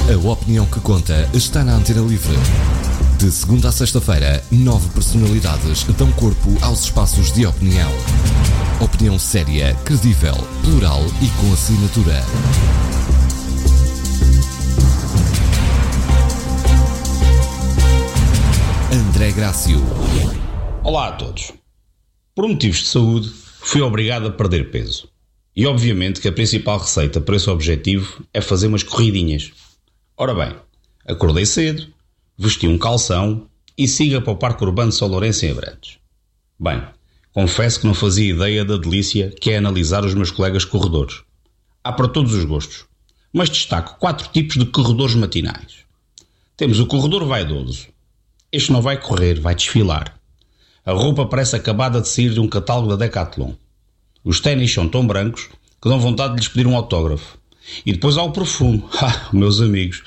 A opinião que conta está na Antena Livre. De segunda a sexta-feira, 9 personalidades dão corpo aos espaços de opinião. Opinião séria, credível, plural e com assinatura. André Grácio. Olá a todos. Por motivos de saúde, fui obrigado a perder peso. E obviamente que a principal receita para esse objetivo é fazer umas corridinhas. Ora bem, acordei cedo, vesti um calção e siga para o Parque Urbano de São Lourenço em Abrantes. Bem, confesso que não fazia ideia da delícia que é analisar os meus colegas corredores. Há para todos os gostos, mas destaco 4 tipos de corredores matinais. Temos o corredor vaidoso. Este não vai correr, vai desfilar. A roupa parece acabada de sair de um catálogo da Decathlon. Os ténis são tão brancos que dão vontade de lhes pedir um autógrafo. E depois há o perfume. Meus amigos,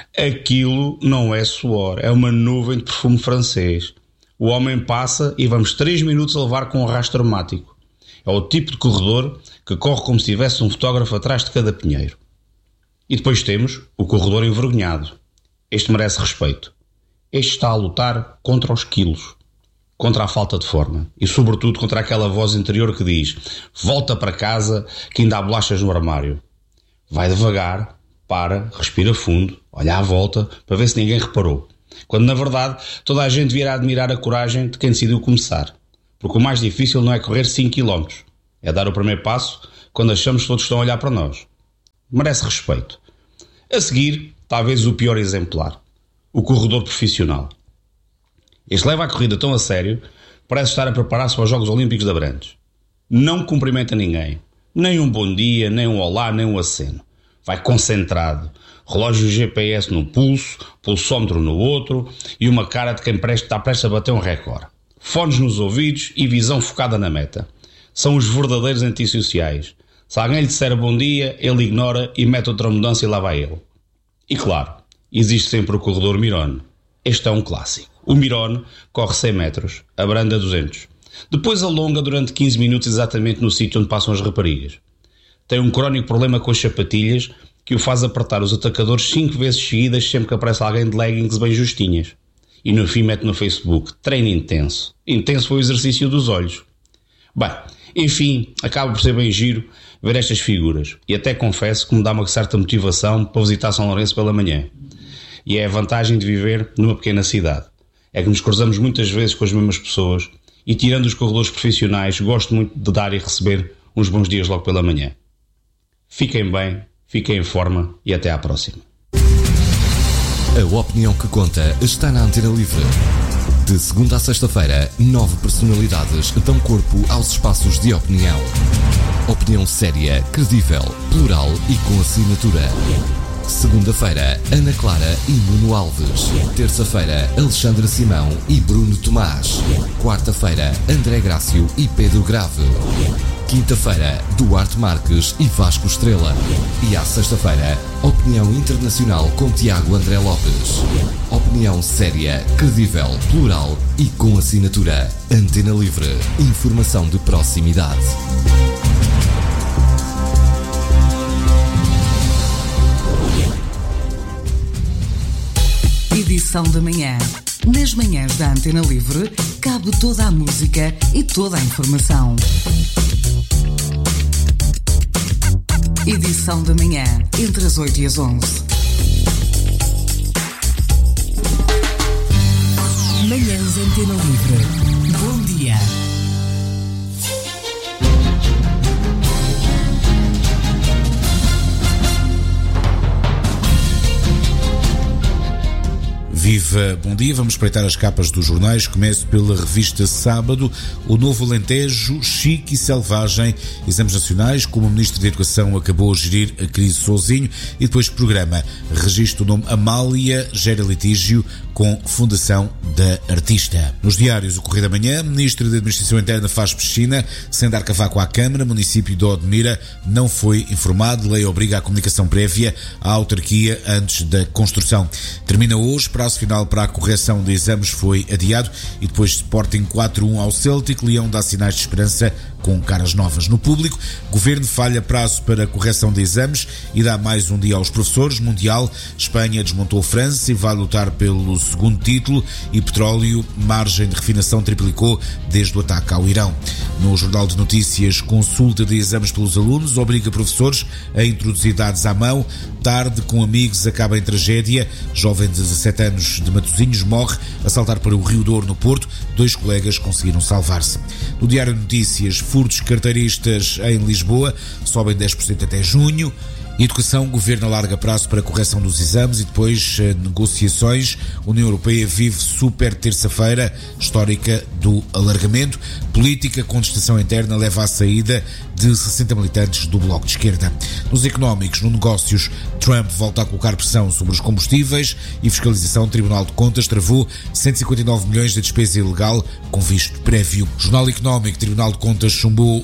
aquilo não é suor, é uma nuvem de perfume francês. O homem passa e vamos 3 minutos a levar com um rastro aromático. É o tipo de corredor que corre como se tivesse um fotógrafo atrás de cada pinheiro. E depois temos o corredor envergonhado. Este merece respeito. Este está a lutar contra os quilos, contra a falta de forma e, sobretudo, contra aquela voz interior que diz: volta para casa que ainda há bolachas no armário. Vai devagar, para, respira fundo, olha à volta para ver se ninguém reparou. Quando, na verdade, toda a gente virá admirar a coragem de quem decidiu começar. Porque o mais difícil não é correr 5 km, é dar o primeiro passo quando achamos que todos estão a olhar para nós. Merece respeito. A seguir, talvez o pior exemplar: o corredor profissional. Este leva a corrida tão a sério, parece estar a preparar-se para os Jogos Olímpicos de Abrantes. Não cumprimenta ninguém. Nem um bom dia, nem um olá, nem um aceno. Vai concentrado. Relógio GPS no pulso, pulsómetro no outro e uma cara de quem está prestes a bater um recorde. Fones nos ouvidos e visão focada na meta. São os verdadeiros antissociais. Se alguém lhe disser bom dia, ele ignora e mete outra mudança e lá vai ele. E claro, existe sempre o corredor Mirone. Este é um clássico. O Mirone corre 100 metros, abranda 200. Depois alonga durante 15 minutos exatamente no sítio onde passam as raparigas. Tem um crónico problema com as sapatilhas que o faz apertar os atacadores 5 vezes seguidas sempre que aparece alguém de leggings bem justinhas. E no fim mete no Facebook: treino intenso. Intenso foi o exercício dos olhos. Bem, enfim, acaba por ser bem giro ver estas figuras. E até confesso que me dá uma certa motivação para visitar São Lourenço pela manhã. E é a vantagem de viver numa pequena cidade. É que nos cruzamos muitas vezes com as mesmas pessoas e, tirando os corredores profissionais, gosto muito de dar e receber uns bons dias logo pela manhã. Fiquem bem, fiquem em forma e até à próxima. A opinião que conta está na Antena Livre. De segunda a sexta-feira, 9 personalidades dão corpo aos espaços de opinião. Opinião séria, credível, plural e com assinatura. Segunda-feira, Ana Clara e Nuno Alves. Terça-feira, Alexandre Simão e Bruno Tomás. Quarta-feira, André Grácio e Pedro Grave. Quinta-feira, Duarte Marques e Vasco Estrela. E à sexta-feira, Opinião Internacional com Tiago André Lopes. Opinião séria, credível, plural e com assinatura. Antena Livre. Informação de proximidade. Edição da manhã. Nas manhãs da Antena Livre, cabe toda a música e toda a informação. Edição da manhã, entre as 8 e as 11. Manhãs Antena Livre. Bom dia. Viva, bom dia, vamos espreitar as capas dos jornais. Começo pela revista Sábado. O novo Alentejo, chique e selvagem. Exames nacionais, como o Ministro da Educação acabou a gerir a crise sozinho. E depois programa, registro o nome Amália, gera litígio com Fundação da Artista. Nos diários, o Correio da Manhã, Ministro da Administração Interna faz piscina, sem dar cavaco à Câmara. Município de Odmira não foi informado. Lei obriga a comunicação prévia à autarquia antes da construção. Termina hoje, prazo final para a correção de exames foi adiado. E depois Sporting 4-1 ao Celtic. Leão dá sinais de esperança com caras novas no público. Governo falha prazo para correção de exames e dá mais um dia aos professores. Mundial, Espanha desmontou a França e vai lutar pelo segundo título. E petróleo, margem de refinação triplicou desde o ataque ao Irão. No Jornal de Notícias, consulta de exames pelos alunos obriga professores a introduzir dados à mão. Tarde com amigos acaba em tragédia. Jovem de 17 anos de Matosinhos morre a saltar para o Rio Douro, no Porto. 2 colegas conseguiram salvar-se. No Diário de Notícias, furtos carteiristas em Lisboa sobem 10% até junho. Educação, governo alarga prazo para a correção dos exames e depois negociações. União Europeia vive super terça-feira histórica do alargamento. Política, contestação interna leva à saída de 60 militantes do Bloco de Esquerda. Nos económicos, no negócios, Trump volta a colocar pressão sobre os combustíveis e fiscalização. Tribunal de Contas travou 159 milhões de despesa ilegal com visto prévio. Jornal Económico, Tribunal de Contas chumbou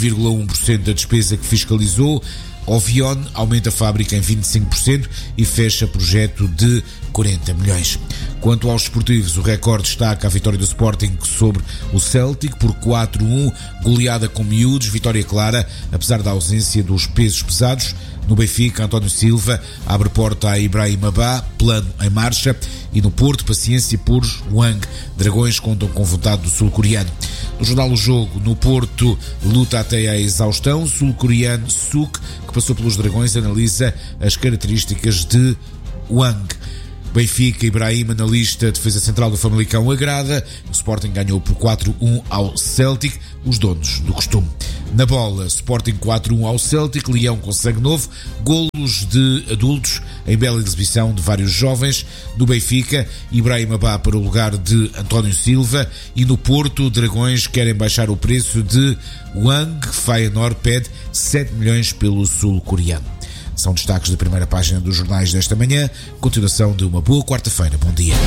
1,1% da despesa que fiscalizou. Ovion aumenta a fábrica em 25% e fecha projeto de 40 milhões. Quanto aos esportivos, o Record destaca a vitória do Sporting sobre o Celtic por 4-1, goleada com miúdos, vitória clara, apesar da ausência dos pesos pesados. No Benfica, António Silva abre porta a Ibrahima Ba, plano em marcha. E no Porto, paciência por Wang. Dragões contam com vontade do sul-coreano. No jornal O Jogo, no Porto, luta até à exaustão. Sul-coreano Suk, que passou pelos Dragões, analisa as características de Wang. Benfica, Ibrahima na lista, defesa central do Famalicão agrada. O Sporting ganhou por 4-1 ao Celtic, os donos do costume. Na bola, Sporting 4-1 ao Celtic, Leão com sangue novo, golos de adultos em bela exibição de vários jovens. No Benfica, Ibrahima Ba para o lugar de António Silva. E no Porto, Dragões querem baixar o preço de Wang. Feyenoord pede 7 milhões pelo sul-coreano. São destaques da primeira página dos jornais desta manhã. Continuação de uma boa quarta-feira. Bom dia.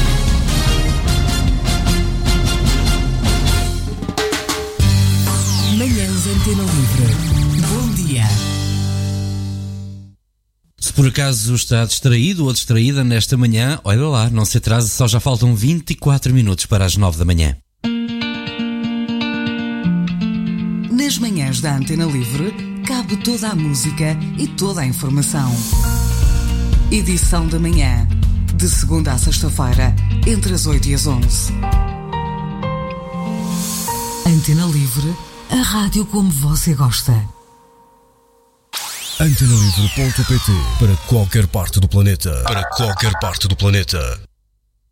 Manhãs Antena Livre. Bom dia. Se por acaso está distraído ou distraída nesta manhã, olha lá, não se atrase, só já faltam 24 minutos para as 9 da manhã. Nas manhãs da Antena Livre, cabe toda a música e toda a informação. Edição da manhã, de segunda a sexta-feira, entre as 8 e as 11. Antena Livre, a rádio como você gosta. Antenalivre.pt, para qualquer parte do planeta.